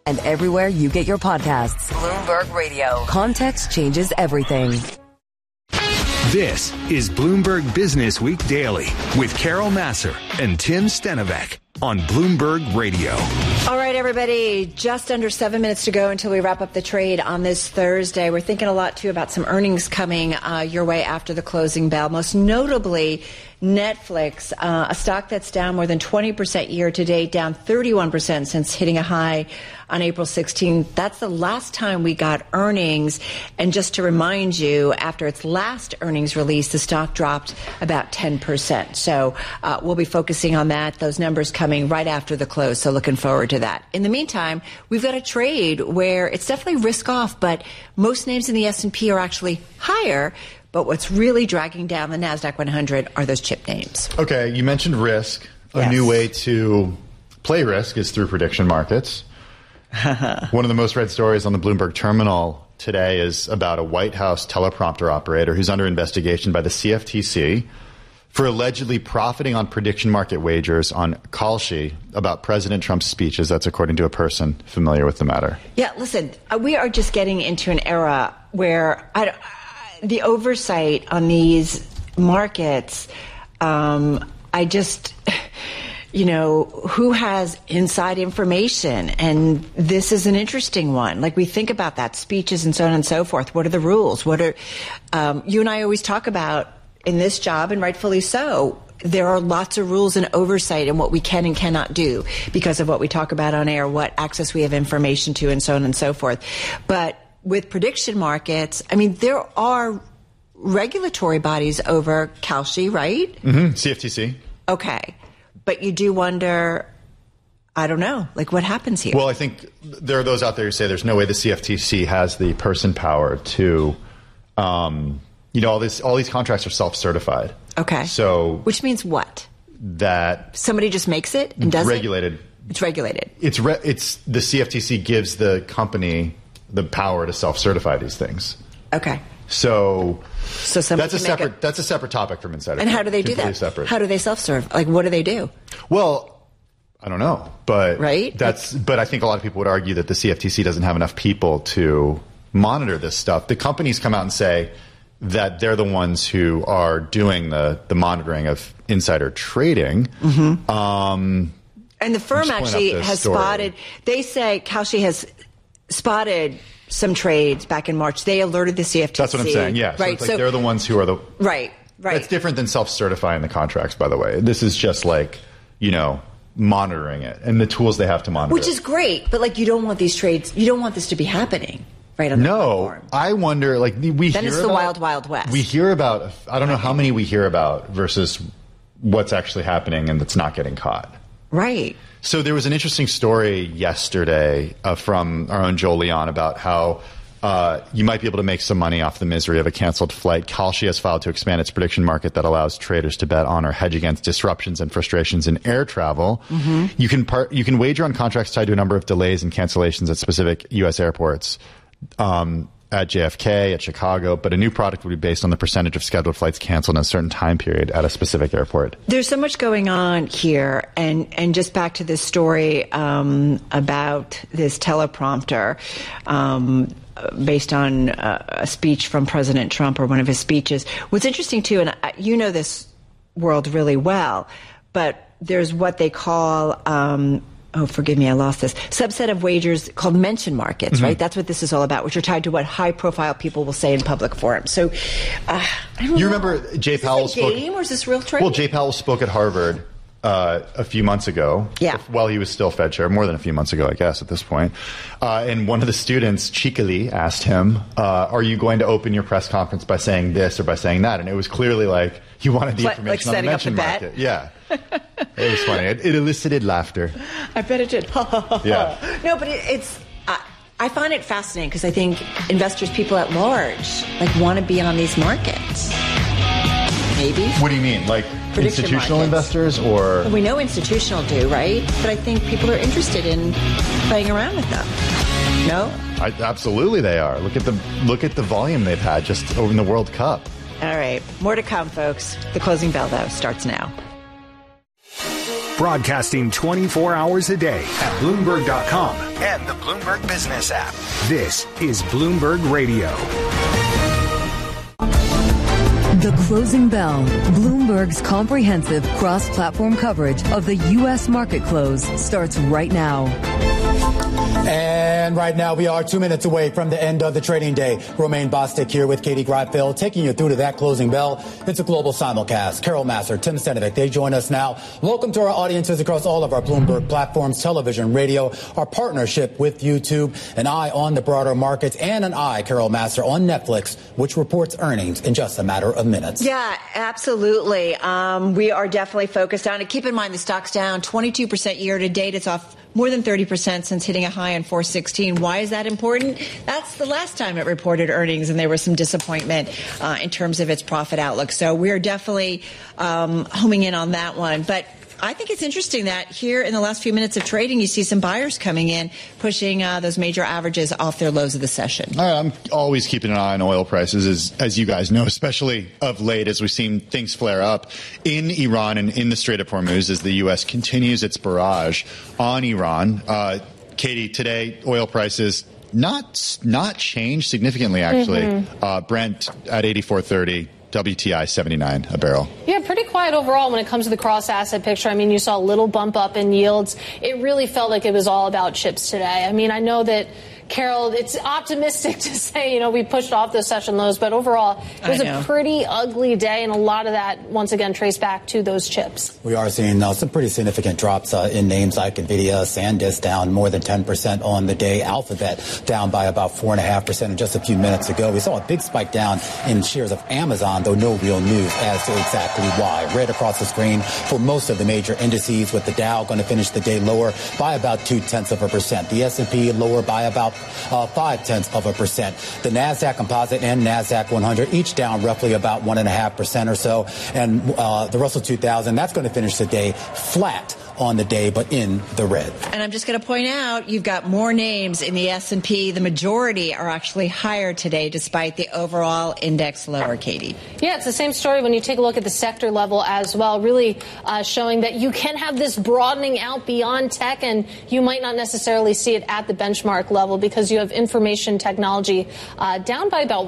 and everywhere you get your podcasts. Bloomberg Radio. Context changes everything. This is Bloomberg Business Week Daily with Carol Massar and Tim Stenovec on Bloomberg Radio. All right, everybody, just under 7 minutes to go until we wrap up the trade on this Thursday. We're thinking a lot, too, about some earnings coming your way after the closing bell, most notably Netflix, a stock that's down more than 20% year to date, down 31% since hitting a high on April 16th. That's the last time we got earnings. And just to remind you, after its last earnings release, the stock dropped about 10%. So we'll be focusing on that, those numbers coming right after the close. So looking forward to that. In the meantime, we've got a trade where it's definitely risk off, but most names in the S&P are actually higher. But what's really dragging down the NASDAQ 100 are those chip names. Okay, you mentioned risk. A new way to play risk is through prediction markets. One of the most read stories on the Bloomberg terminal today is about a White House teleprompter operator who's under investigation by the CFTC for allegedly profiting on prediction market wagers on Kalshi about President Trump's speeches. That's according to a person familiar with the matter. Yeah, listen, we are just getting into an era where the oversight on these markets, who has inside information? And this is an interesting one. Like, we think about that, speeches and so on and so forth. What are the rules? What are, you and I always talk about in this job, and rightfully so, there are lots of rules and oversight in what we can and cannot do because of what we talk about on air, what access we have information to, and so on and so forth. But with prediction markets, I mean, there are regulatory bodies over Kalshi, right? Mm-hmm. CFTC. Okay. But you do wonder, I don't know, like what happens here? Well, I think there are those out there who say there's no way the CFTC has the person power to, all these contracts are self-certified. Okay. So, which means what? That somebody just makes it and does regulated. It's regulated. It's the CFTC gives the company the power to self-certify these things. Okay. So that's a separate topic from insider. And how do they do that? Separate. How do they self-serve? Like, what do they do? Well, I don't know, but right? But I think a lot of people would argue that the CFTC doesn't have enough people to monitor this stuff. The companies come out and say that they're the ones who are doing the monitoring of insider trading. Mm-hmm. And the firm actually has spotted. They say Kalshi has spotted some trades back in March. They alerted the CFTC. That's what I'm saying. Yeah. Right. So, they're the ones who are the right. That's different than self-certifying the contracts, by the way. This is just like, monitoring it and the tools they have to monitor. Which is great, but you don't want these trades. You don't want this to be happening. Right on the platform. I wonder, then it's the wild, wild west. We hear about, I don't know how many we hear about versus what's actually happening and that's not getting caught. Right. So there was an interesting story yesterday from our own Joel Leon about how you might be able to make some money off the misery of a canceled flight. Kalshi has filed to expand its prediction market that allows traders to bet on or hedge against disruptions and frustrations in air travel. Mm-hmm. You can wager on contracts tied to a number of delays and cancellations at specific U.S. airports. At JFK, at Chicago, but a new product would be based on the percentage of scheduled flights canceled in a certain time period at a specific airport. There's so much going on here, and just back to this story about this teleprompter based on a speech from President Trump or one of his speeches. What's interesting, too, and you know this world really well, but there's what they call forgive me, I lost this. Subset of wagers called mention markets, mm-hmm. right? That's what this is all about, which are tied to what high-profile people will say in public forums. So, I don't know. You remember Jay Powell spoke... game, or is this real trade? Well, Jay Powell spoke at Harvard a few months ago. Yeah. While he was still Fed chair, more than a few months ago, I guess, at this point. And one of the students cheekily asked him, are you going to open your press conference by saying this or by saying that? And it was clearly like he wanted the information on the mention market. Yeah. It was funny. It elicited laughter. I bet it did. Yeah. No, but it's... I find it fascinating because I think investors, people at large, want to be on these markets. Maybe. What do you mean? Institutional markets. Investors or... Well, we know institutional do, right? But I think people are interested in playing around with them. No? Absolutely they are. Look at the volume they've had just over in the World Cup. All right. More to come, folks. The closing bell, though, starts now. broadcasting 24 hours a day at Bloomberg.com and the Bloomberg Business app. This is Bloomberg Radio. The Closing Bell, Bloomberg's comprehensive cross-platform coverage of the U.S. market close, starts right now. And right now we are 2 minutes away from the end of the trading day. Romaine Bostick here with Katie Greifeld, taking you through to that closing bell. It's a global simulcast. Carol Massar, Tim Stenovic, they join us now. Welcome to our audiences across all of our Bloomberg platforms, television, radio, our partnership with YouTube, an eye on the broader markets, and an eye, Carol Massar, on Netflix, which reports earnings in just a matter of minutes. Yeah, absolutely. We are definitely focused on it. Keep in mind the stock's down 22% year to date. It's off more than 30% since hitting a high on 416. Why is that important? That's the last time it reported earnings, and there was some disappointment in terms of its profit outlook. So we're definitely homing in on that one. But I think it's interesting that here in the last few minutes of trading, you see some buyers coming in, pushing those major averages off their lows of the session. I'm always keeping an eye on oil prices, as you guys know, especially of late as we've seen things flare up in Iran and in the Strait of Hormuz as the U.S. continues its barrage on Iran. Katie, today, oil prices not changed significantly, actually. Brent at 84.30. WTI 79 a barrel. Yeah, pretty quiet overall when it comes to the cross-asset picture. I mean, you saw a little bump up in yields. It really felt like it was all about chips today. I mean, I know that, Carol, it's optimistic to say, we pushed off those session lows, but overall, it was a pretty ugly day, and a lot of that, once again, traced back to those chips. We are seeing some pretty significant drops in names like NVIDIA, SanDisk down more than 10% on the day, Alphabet down by about 4.5%. And just a few minutes ago, we saw a big spike down in shares of Amazon, though no real news as to exactly why. Red across the screen for most of the major indices, with the Dow going to finish the day lower by about 0.2%. The S&P lower by about 0.5%. The NASDAQ Composite and NASDAQ 100 each down roughly about 1.5% or so. And the Russell 2000, that's going to finish the day flat on the day, but in the red. And I'm just going to point out, you've got more names in the S&P. The majority are actually higher today, despite the overall index lower, Katie. Yeah, it's the same story when you take a look at the sector level as well, really showing that you can have this broadening out beyond tech, and you might not necessarily see it at the benchmark level because you have information technology down by about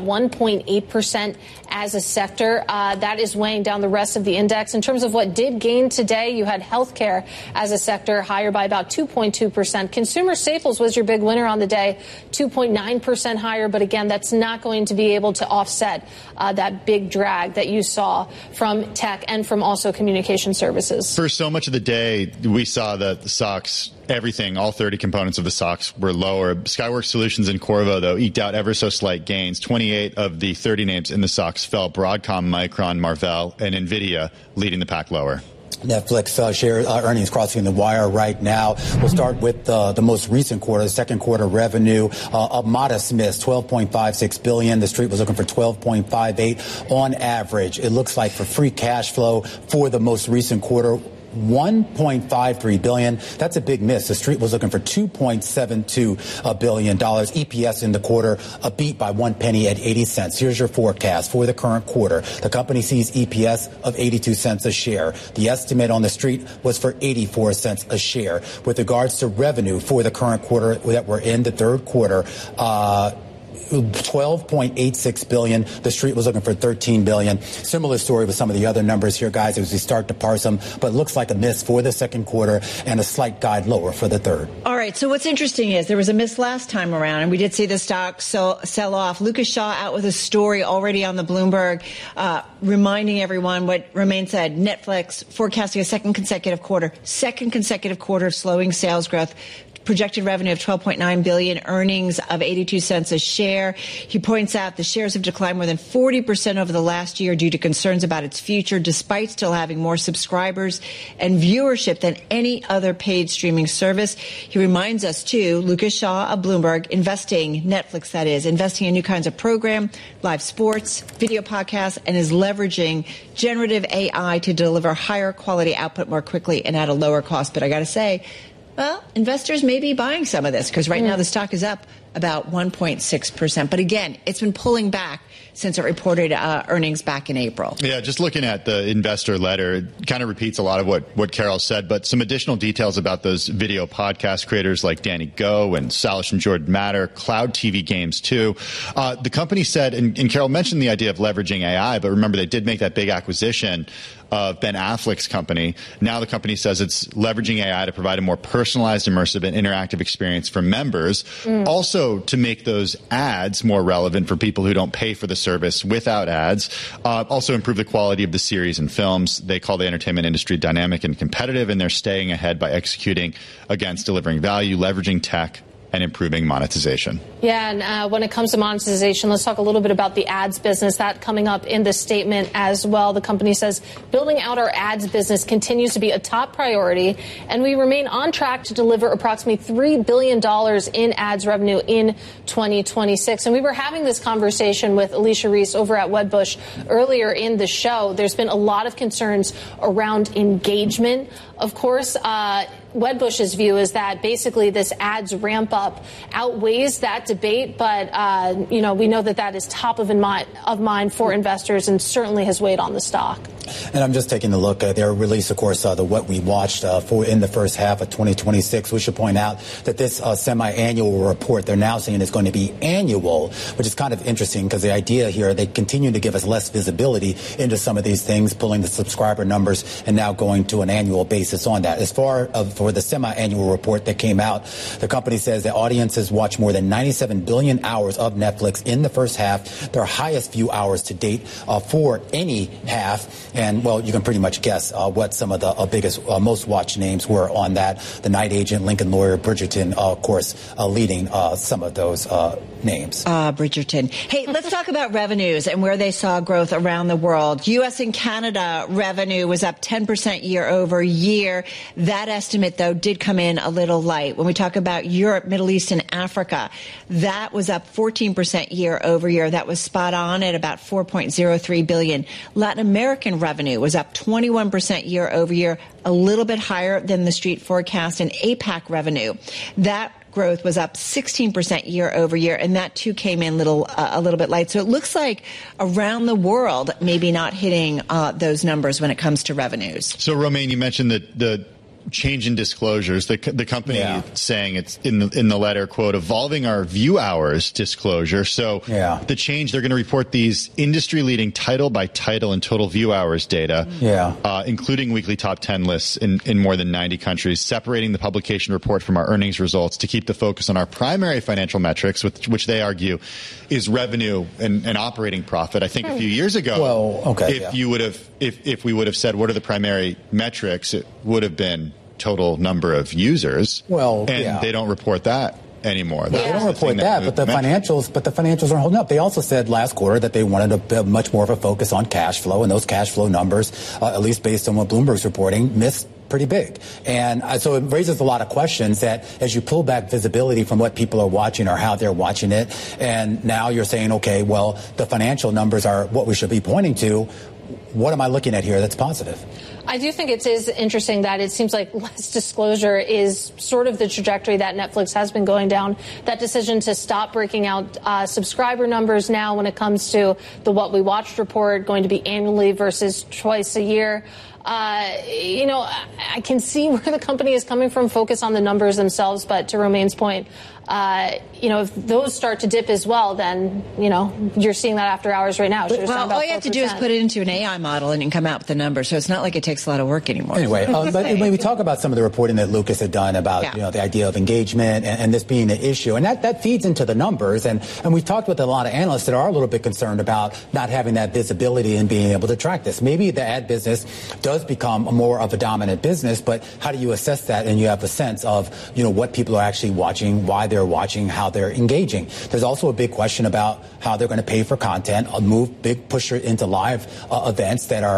1.8% as a sector. That is weighing down the rest of the index. In terms of what did gain today, you had healthcare as a sector higher by about 2.2%. Consumer staples was your big winner on the day, 2.9% higher. But again, that's not going to be able to offset that big drag that you saw from tech and from also communication services. For so much of the day, we saw that the stocks, everything, all 30 components of the stocks were lower. Skyworks Solutions and Qorvo, though, eked out ever so slight gains. 28 of the 30 names in the stocks fell. Broadcom, Micron, Marvell, and NVIDIA leading the pack lower. Netflix share earnings crossing the wire right now. We'll start with the most recent quarter, the second quarter revenue, a modest miss, $12.56 billion. The street was looking for $12.58 on average. It looks like for free cash flow for the most recent quarter, $1.53 billion. That's a big miss. The street was looking for $2.72 billion. EPS in the quarter, a beat by 1 penny at 80 cents. Here's your forecast for the current quarter. The company sees EPS of 82 cents a share. The estimate on the street was for 84 cents a share. With regards to revenue for the current quarter that we're in, the third quarter, $12.86 billion. The street was looking for $13 billion. Similar story with some of the other numbers here, guys, as we start to parse them. But it looks like a miss for the second quarter and a slight guide lower for the third. All right. So what's interesting is there was a miss last time around, and we did see the stock sell off. Lucas Shaw out with a story already on the Bloomberg, reminding everyone what Romaine said. Netflix forecasting a second consecutive quarter of slowing sales growth. Projected revenue of $12.9 billion, earnings of 82 cents a share. He points out the shares have declined more than 40% over the last year due to concerns about its future, despite still having more subscribers and viewership than any other paid streaming service. He reminds us, too, Lucas Shaw of Bloomberg, Netflix that is, investing in new kinds of program, live sports, video podcasts, and is leveraging generative AI to deliver higher quality output more quickly and at a lower cost. But I got to say, Well, investors may be buying some of this because right now the stock is up about 1.6%. But again, it's been pulling back since it reported earnings back in April. Yeah, just looking at the investor letter, it kind of repeats a lot of what Carol said, but some additional details about those video podcast creators like Danny Go and Salish and Jordan Matter, cloud TV games too. The company said, and Carol mentioned the idea of leveraging AI, but remember they did make that big acquisition of Ben Affleck's company. Now the company says it's leveraging AI to provide a more personalized, immersive, and interactive experience for members. Also to make those ads more relevant for people who don't pay for the service without ads. Also improve the quality of the series and films. They call the entertainment industry dynamic and competitive, and they're staying ahead by executing against delivering value, leveraging tech, and improving monetization. Yeah, and when it comes to monetization, let's talk a little bit about the ads business. That coming up in the statement as well. The company says building out our ads business continues to be a top priority, and we remain on track to deliver approximately $3 billion in ads revenue in 2026. And we were having this conversation with Alicia Reese over at Wedbush earlier in the show. There's been a lot of concerns around engagement. Of course, Wedbush's view is that basically this ads ramp up outweighs that debate, but we know that is top of mind for investors and certainly has weighed on the stock. And I'm just taking a look at their release, of course, the What We Watched for in the first half of 2026. We should point out that this semi-annual report, they're now saying is going to be annual, which is kind of interesting because the idea here, they continue to give us less visibility into some of these things, pulling the subscriber numbers and now going to an annual basis on that. As far as for the semi-annual report that came out, the company says that audiences watched more than 97 billion hours of Netflix in the first half, their highest view hours to date for any half. And, well, you can pretty much guess what some of the biggest, most watched names were on that. The Night Agent, Lincoln Lawyer, Bridgerton, of course, leading some of those names. Bridgerton. Hey, let's talk about revenues and where they saw growth around the world. U.S. and Canada revenue was up 10% year over year. That estimate, though, did come in a little light. When we talk about Europe, Middle East, and Africa, that was up 14% year over year. That was spot on at about $4.03 billion. Latin American revenue was up 21% year over year, a little bit higher than the street forecast. And APAC revenue, that growth was up 16% year over year, and that too came in a little bit light. So it looks like around the world, maybe not hitting those numbers when it comes to revenues. So, Romaine, you mentioned the change in disclosures. The company saying it's in the letter, quote, evolving our view hours disclosure. So the change, they're going to report these industry leading title by title and total view hours data, including weekly top 10 lists in more than 90 countries, separating the publication report from our earnings results to keep the focus on our primary financial metrics, which they argue is revenue and operating profit. I think a few years ago, if we would have said what are the primary metrics, it would have been total number of users. They don't report that anymore. They don't report that, but the financials are holding up. They also said last quarter that they wanted to have much more of a focus on cash flow, and those cash flow numbers, at least based on what Bloomberg's reporting, missed pretty big. And so it raises a lot of questions that as you pull back visibility from what people are watching or how they're watching it, and now you're saying, okay, well, the financial numbers are what we should be pointing to. What am I looking at here that's positive? I do think it is interesting that it seems like less disclosure is sort of the trajectory that Netflix has been going down. That decision to stop breaking out subscriber numbers now when it comes to the What We Watched report, going to be annually versus twice a year. I can see where the company is coming from, focus on the numbers themselves. But to Romaine's point, if those start to dip as well, then, you're seeing that after hours right now. Well, all you have to do is put it into an AI model and you can come out with the numbers. So it's not like it takes a lot of work anymore. Anyway, but when we talk about some of the reporting that Lucas had done about, the idea of engagement and this being an issue, and that feeds into the numbers. And we've talked with a lot of analysts that are a little bit concerned about not having that visibility and being able to track this. Maybe the ad business does become more of a dominant business, but how do you assess that? And you have a sense of, what people are actually watching, why they're watching, how they're engaging. There's also a big question about how they're going to pay for content, push it into live events that are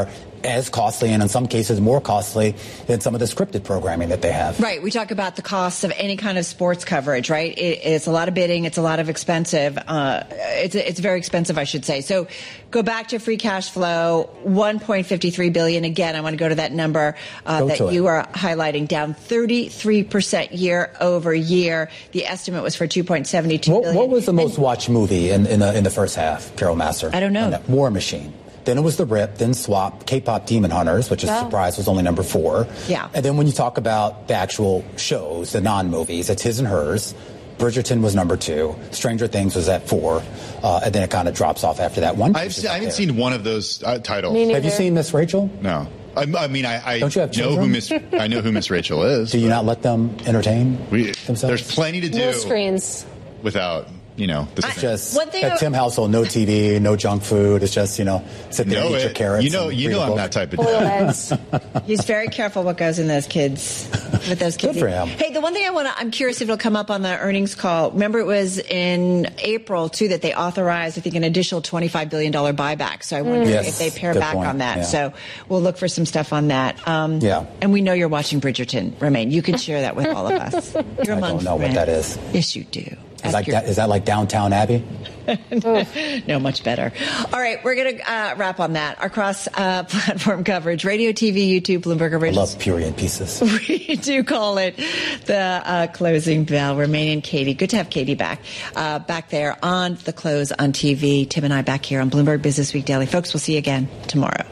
as costly and in some cases more costly than some of the scripted programming that they have. Right. We talk about the costs of any kind of sports coverage, right? It's a lot of bidding. It's a lot of expensive. It's very expensive, I should say. So go back to free cash flow, $1.53 billion. Again, I want to go to that number that you are highlighting, down 33% year over year. The estimate was for $2.72 billion. What was the most watched movie in the first half, Carol Massar? I don't know. War Machine. Then it was The Rip, then Swap, K-pop Demon Hunters, which is a surprise, was only number 4. Yeah. And then when you talk about the actual shows, the non-movies, it's His and Hers. Bridgerton was number 2. Stranger Things was at 4. And then it kind of drops off after that. I haven't seen one of those titles. Have you seen Miss Rachel? No. I mean, Don't you have children? I know who Miss Rachel is. Do you not let them entertain themselves? There's plenty to do. No screens. Without, this it's just at Tim household, no TV, no junk food. It's just, sit there and eat your carrots. I'm that type of dad. He's very careful what goes in those kids. With those kids. Good for him. Hey, the one thing I'm curious if it'll come up on the earnings call. Remember, it was in April, too, that they authorized, I think, an additional $25 billion buyback. So I wonder if they pare back on that. Yeah. So we'll look for some stuff on that. And we know you're watching Bridgerton, Romaine. You can share that with all of us. You're I don't know what that is. Yes, you do. Is that like Downtown Abbey? No, much better. All right, we're going to wrap on that. Our cross-platform coverage, radio, TV, YouTube, Bloomberg Originals. I love period pieces. We do call it the closing bell. Romaine and Katie. Good to have Katie back there on the close on TV. Tim and I back here on Bloomberg Business Week Daily. Folks, we'll see you again tomorrow.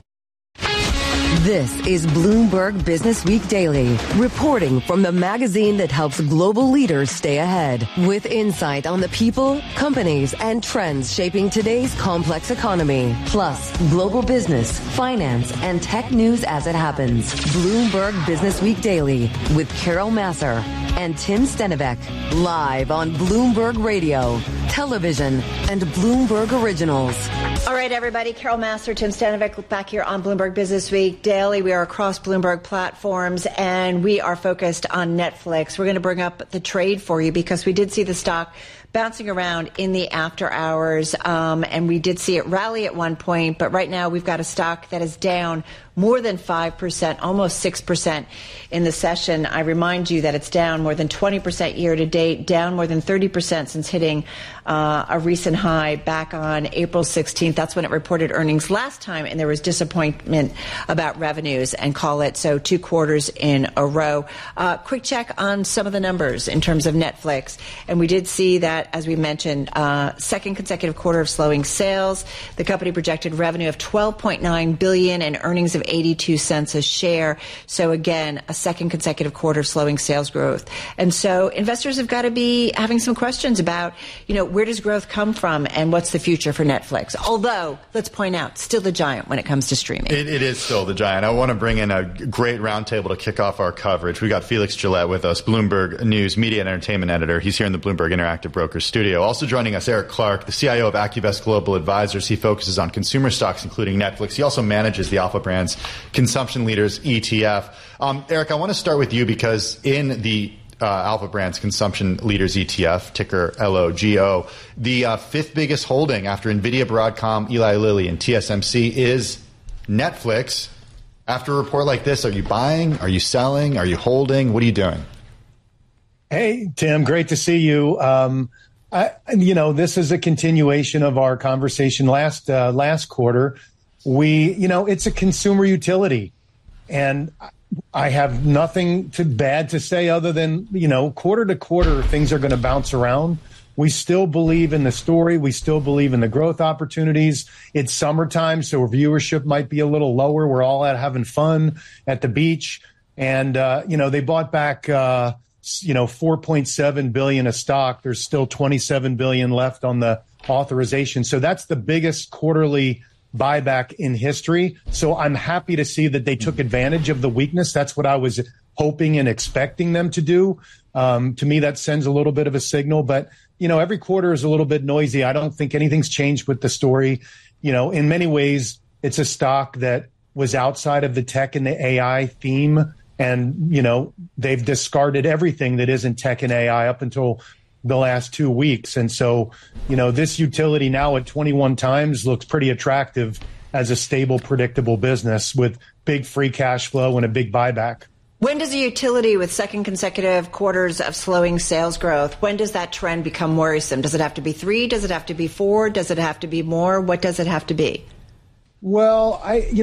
This is Bloomberg Business Week Daily, reporting from the magazine that helps global leaders stay ahead, with insight on the people, companies, and trends shaping today's complex economy, plus global business, finance, and tech news as it happens. Bloomberg Business Week Daily with Carol Massar and Tim Stenivek, live on Bloomberg Radio, television, and Bloomberg Originals. All right, everybody. Carol Massar, Tim Stenivek back here on Bloomberg Business Week Daily. We are across Bloomberg platforms, and we are focused on Netflix. We're going to bring up the trade for you because we did see the stock bouncing around in the after hours, and we did see it rally at one point. But right now we've got a stock that is down more than 5%, almost 6% in the session. I remind you that it's down more than 20% year to date, down more than 30% since hitting a recent high back on April 16th. That's when it reported earnings last time, and there was disappointment about revenues, and call it so 2 quarters in a row. Quick check on some of the numbers in terms of Netflix, and we did see that, as we mentioned, second consecutive quarter of slowing sales. The company projected revenue of $12.9 billion and earnings of 82 cents a share. So again, a second consecutive quarter of slowing sales growth. And so investors have got to be having some questions about, where does growth come from and what's the future for Netflix? Although, let's point out, still the giant when it comes to streaming. It is still the giant. I want to bring in a great roundtable to kick off our coverage. We got Felix Gillette with us, Bloomberg News media and entertainment editor. He's here in the Bloomberg Interactive Brokers studio. Also joining us, Eric Clark, the CIO of AccuVest Global Advisors. He focuses on consumer stocks, including Netflix. He also manages the Alpha Brands Consumption Leaders ETF. Eric, I want to start with you because in the Alpha Brands Consumption Leaders ETF, ticker LOGO, the fifth biggest holding after NVIDIA, Broadcom, Eli Lilly, and TSMC is Netflix. After a report like this, are you buying? Are you selling? Are you holding? What are you doing? Hey, Tim, great to see you. This is a continuation of our conversation last quarter. It's a consumer utility, and I have nothing bad to say other than, quarter to quarter, things are going to bounce around. We still believe in the story. We still believe in the growth opportunities. It's summertime, so viewership might be a little lower. We're all out having fun at the beach. And, they bought back, $4.7 billion of stock. There's still $27 billion left on the authorization. So that's the biggest quarterly buyback in history. So I'm happy to see that they took advantage of the weakness. That's what I was hoping and expecting them to do. To me, that sends a little bit of a signal. But, every quarter is a little bit noisy. I don't think anything's changed with the story. In many ways, it's a stock that was outside of the tech and the AI theme. And, they've discarded everything that isn't tech and AI up until the last 2 weeks. And so, this utility now at 21 times looks pretty attractive as a stable, predictable business with big free cash flow and a big buyback. When does a utility with second consecutive quarters of slowing sales growth, when does that trend become worrisome? Does it have to be 3? Does it have to be 4? Does it have to be more? What does it have to be? Well,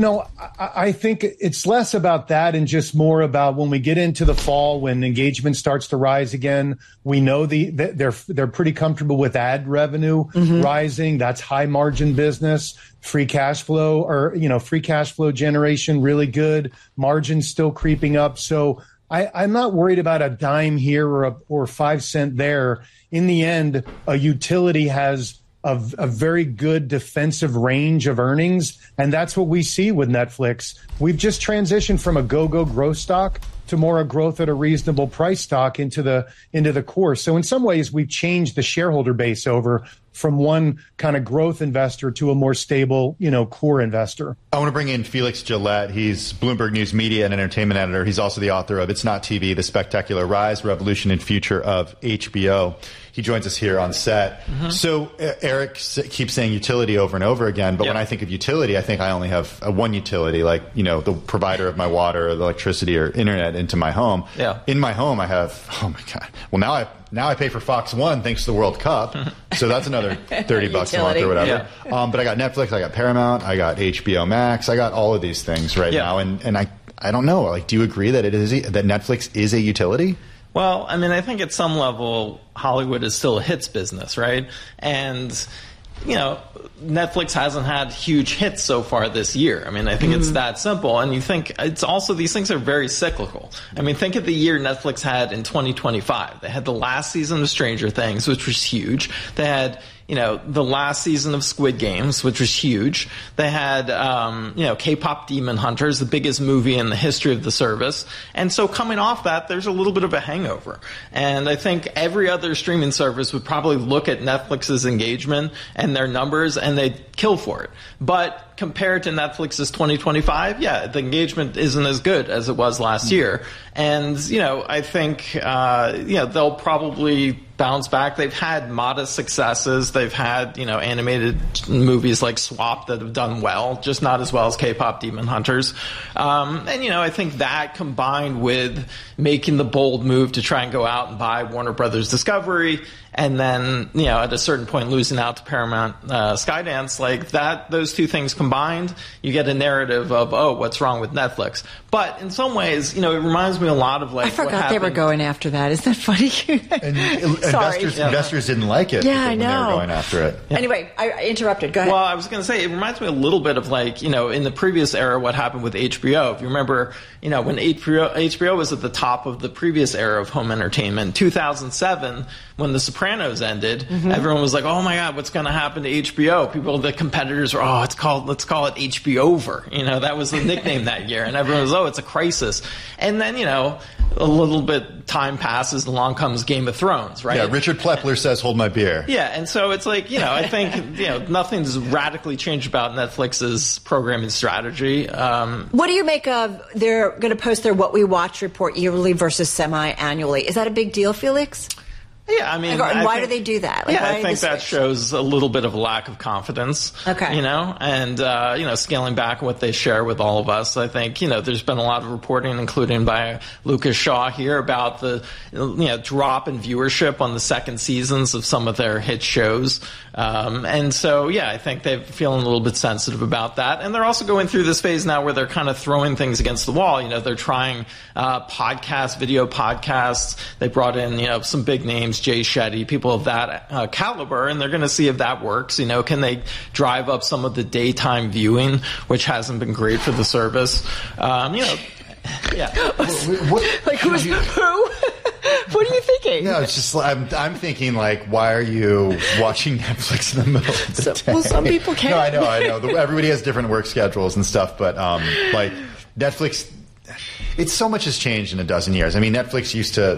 I think it's less about that and just more about when we get into the fall, when engagement starts to rise again. We know they're pretty comfortable with ad revenue rising. That's high margin business. Free cash flow free cash flow generation really good. Margins still creeping up. So I'm not worried about a dime here or 5 cents there. In the end, a utility has a very good defensive range of earnings, and that's what we see with Netflix. We've just transitioned from a go-go growth stock to more a growth at a reasonable price stock into the core. So in some ways, we've changed the shareholder base over from one kind of growth investor to a more stable, core investor. I want to bring in Felix Gillette. He's Bloomberg News Media and Entertainment Editor. He's also the author of It's Not TV, The Spectacular Rise, Revolution, and Future of HBO. He joins us here on set. So Eric keeps saying utility over and over again, but when I think of utility, I think I only have one utility, like, the provider of my water, or the electricity, or internet into my home. In my home, I have, oh my God. Well, now I pay for Fox One thanks to the World Cup. So that's another $30 a month or whatever. But I got Netflix, I got Paramount, I got HBO Max, I got all of these things now. And I don't know. Like, do you agree that that Netflix is a utility? Well, I mean, I think at some level, Hollywood is still a hits business, right? And, Netflix hasn't had huge hits so far this year. I mean, I think it's that simple. And you think it's also, these things are very cyclical. I mean, think of the year Netflix had in 2025. They had the last season of Stranger Things, which was huge. They had, the last season of Squid Games, which was huge. They had, K-pop Demon Hunters, the biggest movie in the history of the service. And so coming off that, there's a little bit of a hangover. And I think every other streaming service would probably look at Netflix's engagement and their numbers and they'd kill for it. But compared to Netflix's 2025, the engagement isn't as good as it was last year. And, I think, they'll probably bounce back. They've had modest successes. They've had, animated movies like Swap that have done well, just not as well as K-pop Demon Hunters. I think that combined with making the bold move to try and go out and buy Warner Brothers Discovery, and then, at a certain point losing out to Paramount Skydance, like that, those two things combined, you get a narrative of, what's wrong with Netflix? But in some ways, it reminds me a lot of I forgot they were going after that. Isn't that funny? Investors didn't like it. Yeah, I know. When they were going after it. Yeah. Anyway, I interrupted. Go ahead. Well, I was going to say, it reminds me a little bit of in the previous era, what happened with HBO. If you remember, when HBO was at the top of the previous era of home entertainment, 2007, when The Sopranos ended, everyone was like, oh my God, what's going to happen to HBO? The competitors were, let's call it HBO-ver. That was the nickname that year. And everyone was, it's a crisis. And then, a little bit time passes, along comes Game of Thrones, right? Yeah, Richard Plepler says, hold my beer. Yeah, and so it's like, I think, nothing's radically changed about Netflix's programming strategy. What do you make of they're going to post their What We Watch report yearly versus semi-annually? Is that a big deal, Felix? Yeah, I mean, why do they do that? I think that shows a little bit of a lack of confidence. Okay. And scaling back what they share with all of us. I think there's been a lot of reporting, including by Lucas Shaw here, about the drop in viewership on the second seasons of some of their hit shows. And so I think they're feeling a little bit sensitive about that. And they're also going through this phase now where they're kind of throwing things against the wall. They're trying video podcasts. They brought in some big names. Jay Shetty, people of that caliber, and they're going to see if that works. Can they drive up some of the daytime viewing, which hasn't been great for the service? Like who's who? What are you thinking? No, it's just I'm thinking why are you watching Netflix in the middle of the day? Well, some people can't. No, I know. Everybody has different work schedules and stuff, but Netflix, it's so much has changed in a dozen years. I mean, Netflix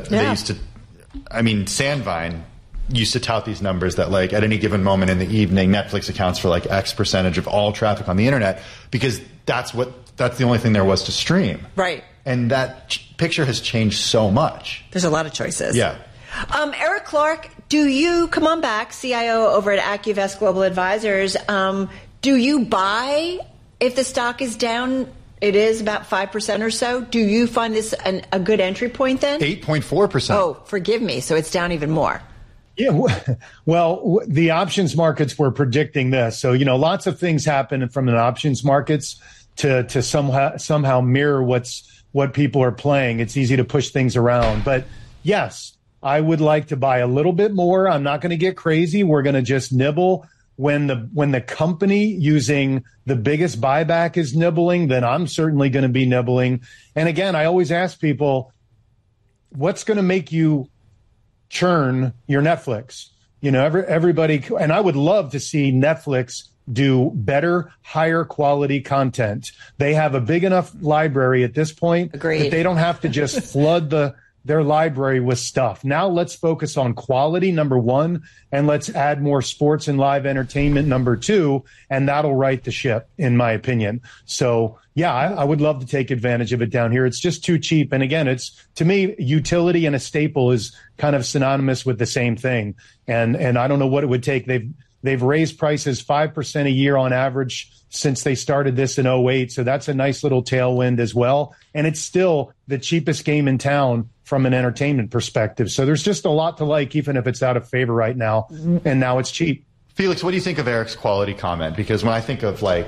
Sandvine used to tout these numbers that at any given moment in the evening, Netflix accounts for X percentage of all traffic on the internet, because that's the only thing there was to stream. Right. And that picture has changed so much. There's a lot of choices. Yeah. Eric Clark, come on back, CIO over at AccuVest Global Advisors. Do you buy if the stock is down, it is about 5% or so. Do you find this a good entry point then? 8.4%. Oh, forgive me. So it's down even more. Yeah, well, the options markets were predicting this. So, lots of things happen from an options markets to somehow mirror what people are playing. It's easy to push things around. But yes, I would like to buy a little bit more. I'm not going to get crazy. We're going to just nibble. When the company using the biggest buyback is nibbling, then I'm certainly going to be nibbling. And again, I always ask people, what's going to make you churn your Netflix? Everybody, and I would love to see Netflix do better, higher quality content. They have a big enough library at this point that they don't have to just flood their library with stuff. Now let's focus on quality, number one, and let's add more sports and live entertainment, number two, and that'll right the ship, in my opinion. So, yeah, I would love to take advantage of it down here. It's just too cheap. And again, to me, utility and a staple is kind of synonymous with the same thing. And I don't know what it would take. They've raised prices 5% a year on average since they started this in 2008. So that's a nice little tailwind as well. And it's still the cheapest game in town from an entertainment perspective. So there's just a lot to like, even if it's out of favor right now. And now it's cheap. Felix, what do you think of Eric's quality comment? Because when I think of I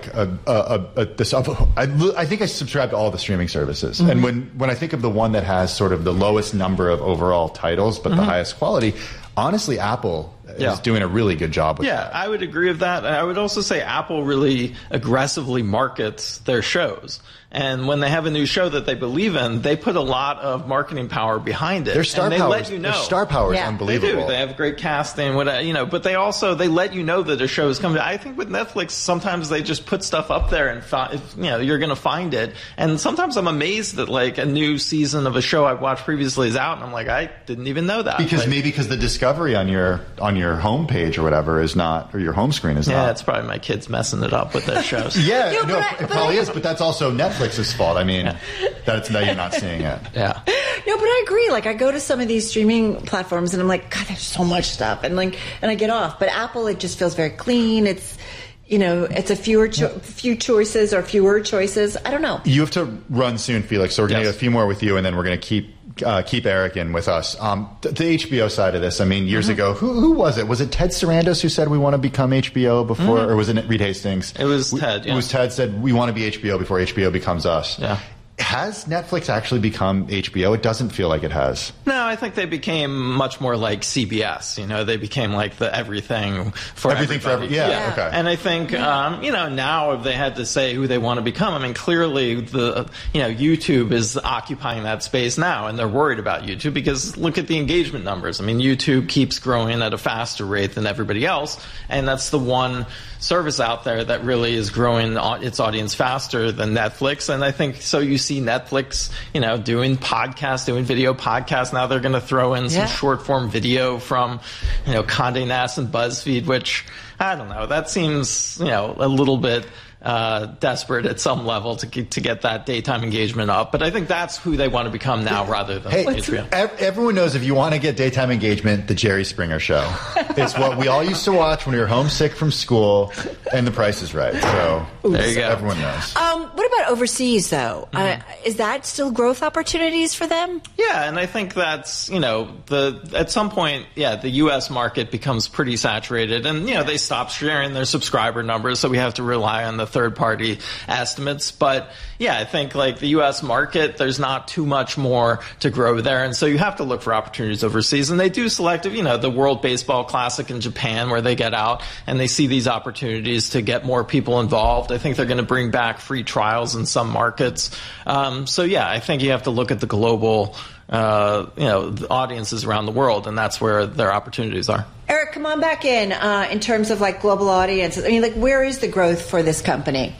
think I subscribe to all the streaming services. Mm-hmm. And when I think of the one that has sort of the lowest number of overall titles, but the highest quality, honestly, Apple is doing a really good job with that. Yeah, I would agree with that. I would also say Apple really aggressively markets their shows. And when they have a new show that they believe in, they put a lot of marketing power behind it. Their star power, let you know. Their star power is unbelievable. They do. They have great casting, but they also let you know that a show is coming. I think with Netflix, sometimes they just put stuff up there and you're going to find it. And sometimes I'm amazed that a new season of a show I've watched previously is out, and I'm like, I didn't even know that. Because the discovery on your home page or whatever is not, or your home screen is not. Yeah, it's probably my kids messing it up with their shows. It probably is, but that's also Netflix's fault. I mean, that you're not seeing it. Yeah. No, but I agree. I go to some of these streaming platforms and I'm like, God, there's so much stuff, and I get off. But Apple, it just feels very clean. It's it's a fewer choices. I don't know. You have to run soon, Felix. So we're going to get a few more with you, and then we're going to keep Eric in with us. The HBO side of this, I mean, years ago, who was it? Was it Ted Sarandos who said we want to become HBO before, or was it Reed Hastings? It was Ted. It was Ted said we want to be HBO before HBO becomes us. Yeah. Has Netflix actually become HBO? It doesn't feel like it has. No, I think they became much more like CBS. They became like the everything for everybody. Yeah, okay. And I think, now if they had to say who they want to become, I mean, clearly YouTube is occupying that space now, and they're worried about YouTube because look at the engagement numbers. I mean, YouTube keeps growing at a faster rate than everybody else, and that's the one service out there that really is growing its audience faster than Netflix. And I think so you see Netflix, doing podcasts, doing video podcasts. Now they're going to throw in some short form video from, Condé Nast and BuzzFeed, which I don't know. That seems, a little bit desperate at some level to get that daytime engagement up. But I think that's who they want to become now rather than HBO. Everyone knows if you want to get daytime engagement, the Jerry Springer Show. It's what we all used to watch when we were homesick from school, and The Price is Right. So there you go. Everyone knows. What about overseas, though? Is that still growth opportunities for them? Yeah, and I think that's, at some point, the U.S. market becomes pretty saturated. And, they stop sharing their subscriber numbers, so we have to rely on the third-party estimates. But, I think the U.S. market, there's not too much more to grow there. And so you have to look for opportunities overseas. And they do select, the World Baseball Classic in Japan, where they get out and they see these opportunities to get more people involved. I think they're going to bring back free trials in some markets. I think you have to look at the global the audiences around the world, and that's where their opportunities are. Eric, come on back in terms of global audiences. I mean, where is the growth for this company?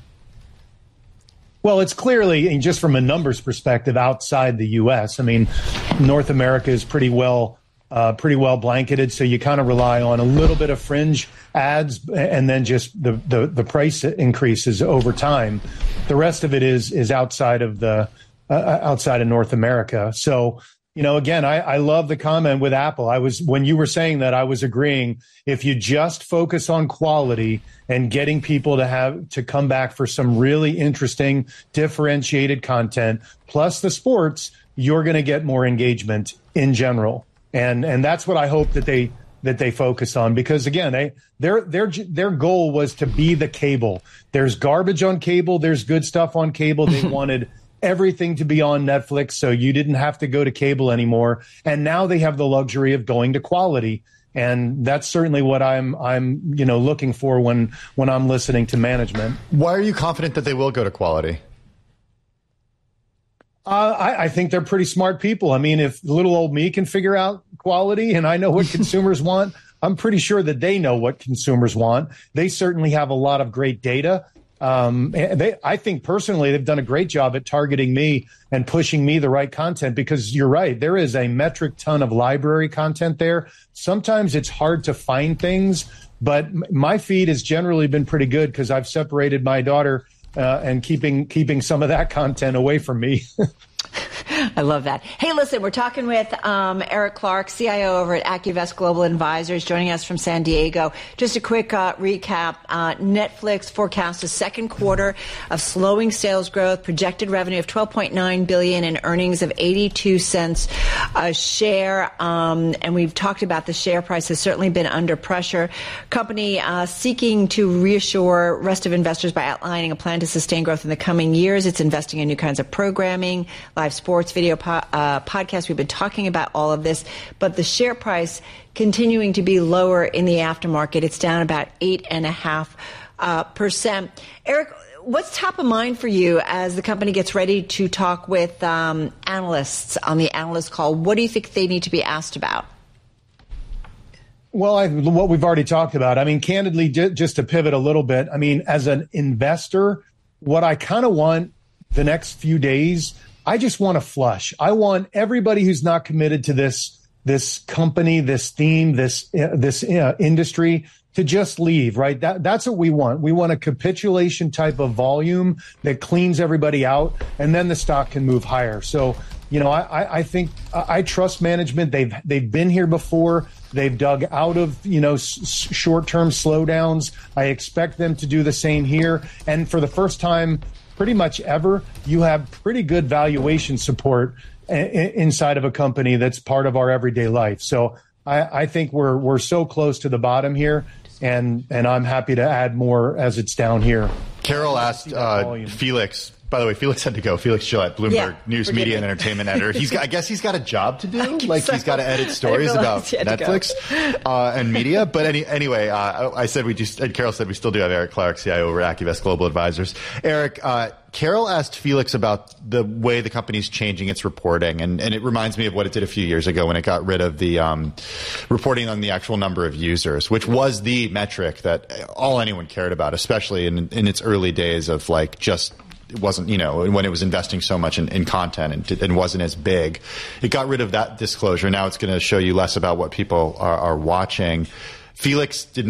Well, it's clearly, just from a numbers perspective, outside the U.S. I mean, North America is pretty well blanketed, so you kind of rely on a little bit of fringe ads and then just the price increases over time. The rest of it is outside of outside of North America. So Again, I love the comment with Apple. When you were saying that, I was agreeing. If you just focus on quality and getting people to come back for some really interesting, differentiated content, plus the sports, you're going to get more engagement in general. And that's what I hope that they focus on, because again, their goal was to be the cable. There's garbage on cable. There's good stuff on cable. They wanted everything to be on Netflix, so you didn't have to go to cable anymore. And now they have the luxury of going to quality. And that's certainly what I'm looking for when I'm listening to management. Why are you confident that they will go to quality? I think they're pretty smart people. I mean, if little old me can figure out quality and I know what consumers want, I'm pretty sure that they know what consumers want. They certainly have a lot of great data. I think personally they've done a great job at targeting me and pushing me the right content, because you're right, there is a metric ton of library content there. Sometimes it's hard to find things, but my feed has generally been pretty good because I've separated my daughter and keeping some of that content away from me. I love that. Hey, listen, we're talking with Eric Clark, CIO over at AccuVest Global Advisors, joining us from San Diego. Just a quick recap. Netflix forecasts a second quarter of slowing sales growth, projected revenue of $12.9 billion and earnings of 82 cents a share. And we've talked about the share price has certainly been under pressure. Company seeking to reassure rest of investors by outlining a plan to sustain growth in the coming years. It's investing in new kinds of programming, live sports, video podcast. We've been talking about all of this, but the share price continuing to be lower in the aftermarket. It's down about 8.5%. Eric, what's top of mind for you as the company gets ready to talk with analysts on the analyst call? What do you think they need to be asked about? Well, what we've already talked about. I mean, candidly, just to pivot a little bit, I mean, as an investor, what I kind of want the next few days, I just want to flush. I want everybody who's not committed to this company, this theme, this industry to just leave, right? That's what we want. We want a capitulation type of volume that cleans everybody out, and then the stock can move higher. So, I think I trust management. They've been here before. They've dug out of, short-term slowdowns. I expect them to do the same here. And for the first time pretty much ever, you have pretty good valuation support inside of a company that's part of our everyday life. So I think we're so close to the bottom here, and I'm happy to add more as it's down here. Carol asked Felix. By the way, Felix had to go. Felix Gillette, Bloomberg News, Media, and Entertainment editor. I guess he's got a job to do. He's got to edit stories about Netflix and media. But anyway, I said and Carol said we still do have Eric Clark, CIO over at AccuVest Global Advisors. Eric, Carol asked Felix about the way the company's changing its reporting, and it reminds me of what it did a few years ago when it got rid of the reporting on the actual number of users, which was the metric that all anyone cared about, especially in its early days of it wasn't, when it was investing so much in content and wasn't as big. It got rid of that disclosure. Now it's going to show you less about what people are watching. Felix didn't